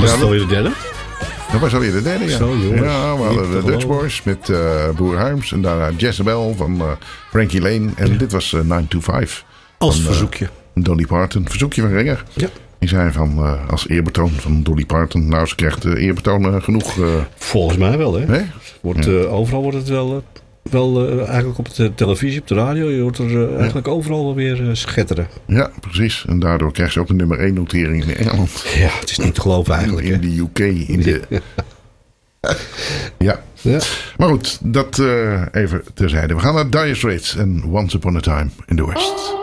Was het alweer de derde? Dat was alweer de derde, ja. Zo, jongens. Ja, we hadden de Dutch Boys met Boer Harms. En daarna Jezebel van Frankie Lane. En dit was 9 to 5. Als van, verzoekje. Dolly Parton. Verzoekje van Renger. Ja. Die zei van als eerbetoon van Dolly Parton. Nou, ze krijgt eerbetoon genoeg. Volgens mij wel, hè? Nee? Overal wordt het wel eigenlijk op de televisie, op de radio. Je hoort er eigenlijk overal wel weer schetteren. Ja, precies. En daardoor krijgt ze ook een nummer 1 notering in Engeland. Ja, het is niet te geloven eigenlijk. In de UK. Ja. Maar goed, dat even terzijde. We gaan naar Dire Straits en Once Upon a Time in the West.